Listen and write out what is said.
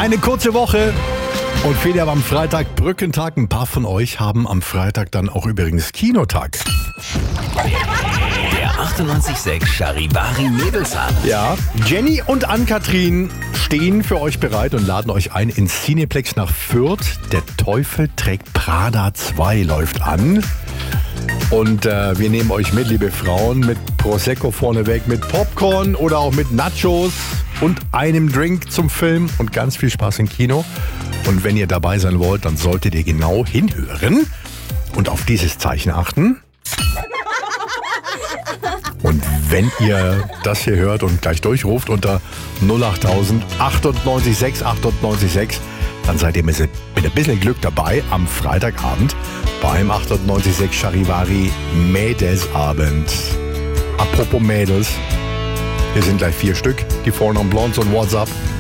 Eine kurze Woche und viele haben am Freitag Brückentag. Ein paar von euch haben am Freitag dann auch übrigens Kinotag. Der 98.6 Charivari Mädelsabend. Ja, Jenny und Ann-Kathrin stehen für euch bereit und laden euch ein ins Cineplex nach Fürth. Der Teufel trägt Prada 2 läuft an. Und wir nehmen euch mit, liebe Frauen, mit Prosecco vorneweg, mit Popcorn oder auch mit Nachos und einem Drink zum Film und ganz viel Spaß im Kino. Und wenn ihr dabei sein wollt, dann solltet ihr genau hinhören und auf dieses Zeichen achten. Und wenn ihr das hier hört und gleich durchruft unter 08000 98 6 98 6, dann seid ihr mit ein bisschen Glück dabei am Freitagabend beim 98.6 Charivari Mädelsabend. Apropos Mädels, hier sind gleich 4 Stück, die Four Non Blondes und What's Up.